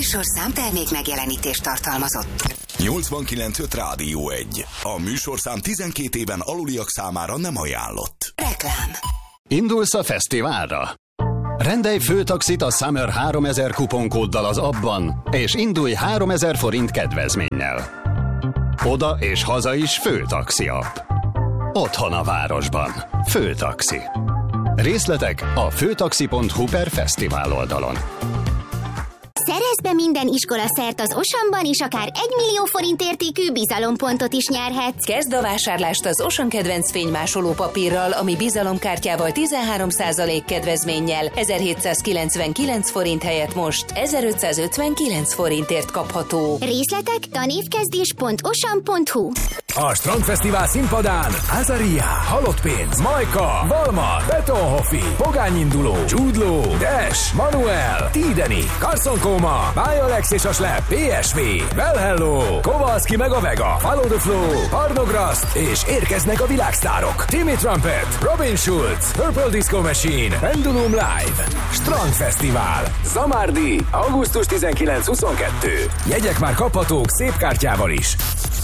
műsorszám termék megjelenítést tartalmazott. 89.5 Rádió 1. A műsorszám 12 éven aluliak számára nem ajánlott. Reklám. Indulsz a fesztiválra? Rendelj főtaxit a Summer 3000 kuponkóddal az appban, és indulj 3000 forint kedvezménnyel. Oda és haza is Főtaxi app. Otthon a városban. Főtaxi. Részletek a főtaxi.hu/fesztivál oldalon. Szerezz be minden iskolaszert az Oceanban, és akár 1 millió forint értékű bizalompontot is nyerhetsz. Kezd a vásárlást az Ocean kedvenc fénymásoló papírral, ami bizalomkártyával 13% kedvezménnyel 1799 forint helyett most 1559 forintért kapható. Részletek tanévkezdés.ocean.hu. A Strandfesztivál színpadán Azaria, Halott Pénz, Majka, Valmar, Betonhoffi, Pogányinduló, Jude Law, Dash, Manuel, Tideni, Carson Koma, Bajalex és a Slap, PSV, Well Hello, Kowalski meg a Vega, Follow the Flow, Parnograst, és érkeznek a világsztárok. Timmy Trumpet, Robin Schulz, Purple Disco Machine, Pendulum Live. Strandfesztivál. Zamárdi, augusztus 19-22. Jegyek már kaphatók szép kártyával is.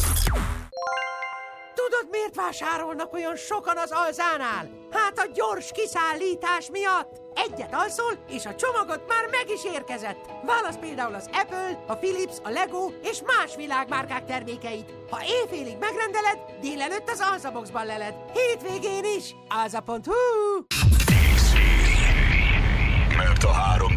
Tudod, miért vásárolnak olyan sokan az Alzánál? Hát a gyors kiszállítás miatt. Egyet alszol, és a csomagot már meg is érkezett. Válasz például az Apple, a Philips, a Lego és más világmárkák termékeit. Ha éjfélig megrendeled, délelőtt az Alzaboxban leled. Hétvégén is. Alza.hu. Mert a 3